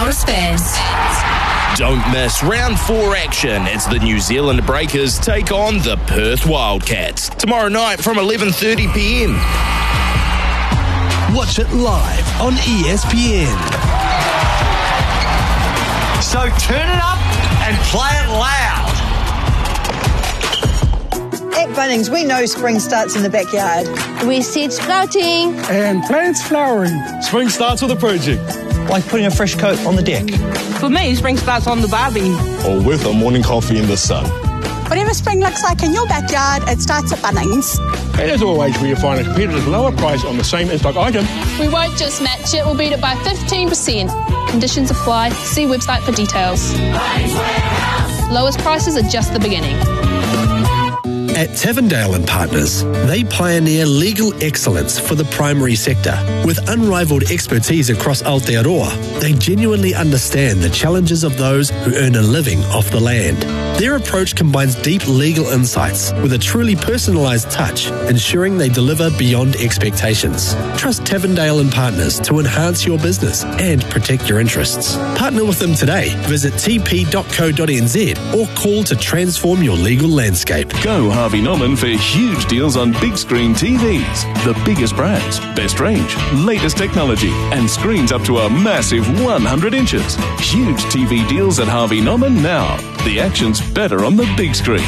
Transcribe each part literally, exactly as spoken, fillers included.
on Spin. Don't miss round four action as the New Zealand Breakers take on the Perth Wildcats tomorrow night from eleven thirty p m. Watch it live on E S P N. So turn it up and play it loud. At Bunnings, we know spring starts in the backyard. With seeds sprouting and plants flowering. Spring starts with a project. Like putting a fresh coat on the deck. For me, spring starts on the barbie. Or with a morning coffee in the sun. Whatever spring looks like in your backyard, it starts at Bunnings. And as always, where you find a competitive lower price on the same in-stock item. We won't just match it, we'll beat it by fifteen percent. Conditions apply. See website for details. Lowest prices are just the beginning. At Tavendale and Partners, they pioneer legal excellence for the primary sector. With unrivaled expertise across Aotearoa, they genuinely understand the challenges of those who earn a living off the land. Their approach combines deep legal insights with a truly personalised touch, ensuring they deliver beyond expectations. Trust Tavendale and Partners to enhance your business and protect your interests. Partner with them today. Visit t p dot co dot n z or call to transform your legal landscape. Go Harvey Norman for huge deals on big screen T Vs. The biggest brands, best range, latest technology, and screens up to a massive one hundred inches. Huge T V deals at Harvey Norman now. The action's better on the big screen.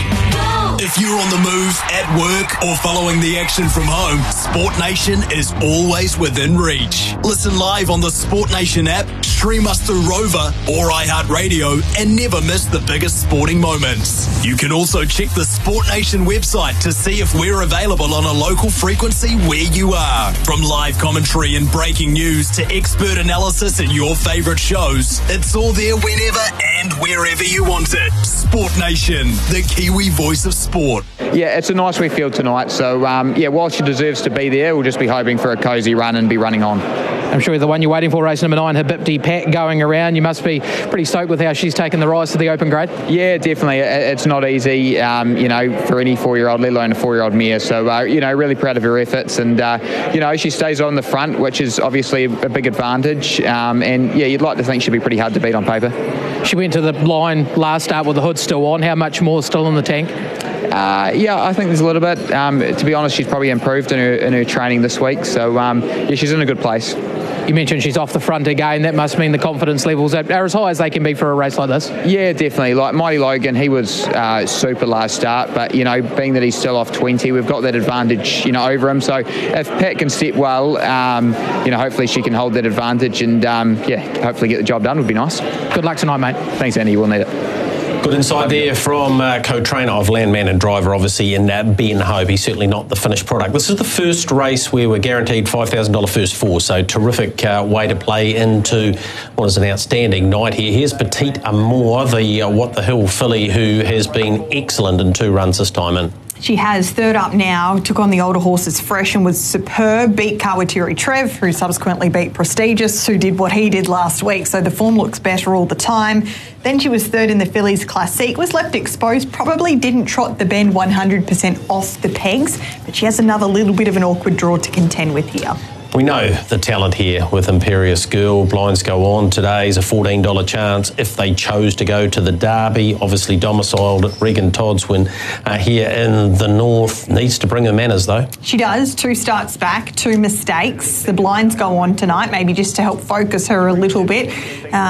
If you're on the move, at work, or following the action from home, Sport Nation is always within reach. Listen live on the Sport Nation app, stream us through Rover or iHeartRadio, and never miss the biggest sporting moments. You can also check the Sport Nation website to see if we're available on a local frequency where you are. From live commentary and breaking news to expert analysis and your favourite shows, it's all there whenever and wherever you want it. Sport Nation, the Kiwi voice of sport. Yeah, it's a nice wee field tonight, so um, yeah, while she deserves to be there, we'll just be hoping for a cosy run and be running on. I'm sure the one you're waiting for, race number nine, Habibti Pat, going around. You must be pretty stoked with how she's taken the rise to the open grade. Yeah, definitely. It's not easy, um, you know, for any four-year-old, let alone a four-year-old mare. So, uh, you know, really proud of her efforts. And, uh, you know, she stays on the front, which is obviously a big advantage. Um, and, yeah, you'd like to think she'd be pretty hard to beat on paper. She went to the line last start with the hood still on. How much more still in the tank? Uh, yeah, I think there's a little bit. Um, to be honest, she's probably improved in her, in her training this week. So, um, yeah, she's in a good place. You mentioned she's off the front again. That must mean the confidence levels are as high as they can be for a race like this. Yeah, definitely. Like Mighty Logan, he was uh, super last start, but, you know, being that he's still off twenty, we've got that advantage, you know, over him. So if Pat can step well, um, you know, hopefully she can hold that advantage and, um, yeah, hopefully get the job done would be nice. Good luck tonight, mate. Thanks, Andy. We'll need it. Good insight there from uh, co-trainer of Landman and driver, obviously, in uh, Ben Hope. He's certainly not the finished product. This is the first race where we're guaranteed five thousand dollars first four, so terrific uh, way to play into what is an outstanding night here. Here's Petite Amour, the uh, What the Hill filly, who has been excellent in two runs this time in. She has third up now, took on the older horses Fresh and was superb, beat Kawatiri Trev, who subsequently beat Prestigious, who did what he did last week, so the form looks better all the time. Then she was third in the Fillies Classique, was left exposed, probably didn't trot the bend one hundred percent off the pegs, but she has another little bit of an awkward draw to contend with here. We know the talent here with Imperious Girl. Blinds go on. Today's a fourteen dollars chance if they chose to go to the Derby. Obviously domiciled at Regan Todd's when uh, here in the north. Needs to bring her manners though. She does. Two starts back, two mistakes. The blinds go on tonight, maybe just to help focus her a little bit. Um,